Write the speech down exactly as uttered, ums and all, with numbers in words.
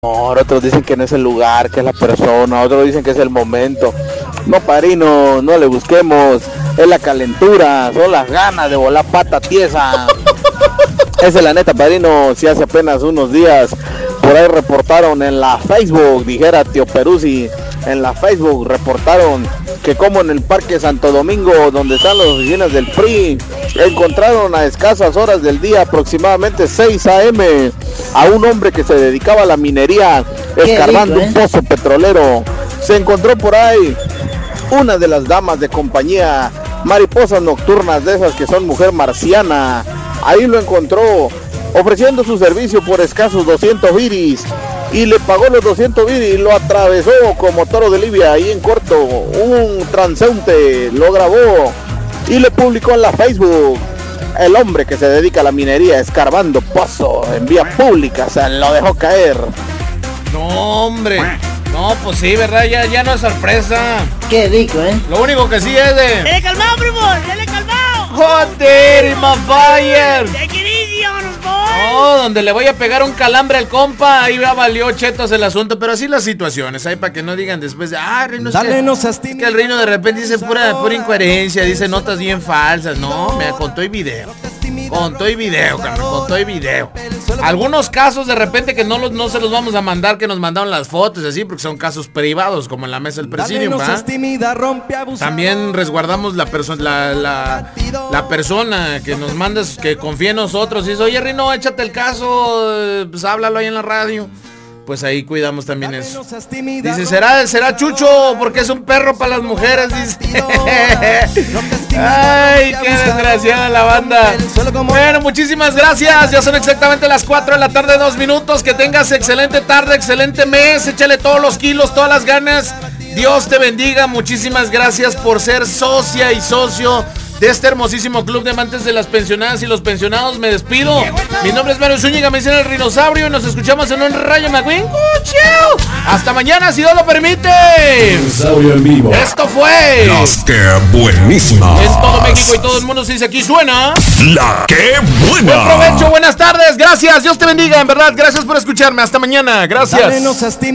Otros dicen que no es el lugar, que es la persona, otros dicen que es el momento. No, padrino, no le busquemos, es la calentura, son las ganas de volar pata tiesa. Esa es la neta, padrino. Si hace apenas unos días por ahí reportaron en la Facebook, dijera Tío Peruzzi, en la Facebook reportaron que como en el Parque Santo Domingo, donde están las oficinas del P R I, encontraron a escasas horas del día, aproximadamente seis a eme, a un hombre que se dedicaba a la minería, escarbando rico, ¿eh? un pozo petrolero. Se encontró por ahí una de las damas de compañía, mariposas nocturnas de esas que son mujer marciana. Ahí lo encontró ofreciendo su servicio por escasos doscientos viris, y le pagó los doscientos viris y lo atravesó como toro de Libia ahí en corto. Un transeúnte lo grabó y le publicó en la Facebook. El hombre que se dedica a la minería escarbando pozo en vía pública se lo dejó caer. No, hombre. No, pues sí, ¿verdad? Ya, ya no es sorpresa. Qué rico, ¿eh? Lo único que sí es de... ¡Dale calmado, primo! ¡Dale calmado! ¡Joder, my fire! ¡Take it easy on us, boy! No, donde le voy a pegar un calambre al compa, ahí ya valió chetos el asunto, pero así las situaciones, ahí para que no digan después de, ah, Reino, es, que, no es que el Reino de repente dice pura, pura incoherencia, dice notas bien falsas. No, me contó y video. Contó y video, carnal, contó y video. Algunos casos de repente que no, los, no se los vamos a mandar, que nos mandaron las fotos así, porque son casos privados, como en la mesa del presidium, ¿verdad? También resguardamos la, perso- la, la, la persona que nos manda, que confía en nosotros, y dice, oye, Rino, échate el caso, pues háblalo ahí en la radio. Pues ahí cuidamos también eso. Dice, ¿será, será Chucho porque es un perro para las mujeres? Dice. Ay, qué desgraciada la banda. Bueno, muchísimas gracias. Ya son exactamente las cuatro de la tarde, dos minutos. Que tengas excelente tarde, excelente mes. Échale todos los kilos, todas las ganas. Dios te bendiga. Muchísimas gracias por ser socia y socio de este hermosísimo club de amantes de las pensionadas y los pensionados. Me despido. Mi nombre es Mario Zúñiga, me dicen el Rinosaurio, y nos escuchamos en un Rayo McQueen. Hasta mañana, si Dios lo permite. Rinosaurio en vivo. Esto fue Las que buenísimas. En todo México y todo el mundo se dice, aquí suena La que buena. Buen provecho, buenas tardes, gracias, Dios te bendiga, en verdad, gracias por escucharme, hasta mañana, gracias.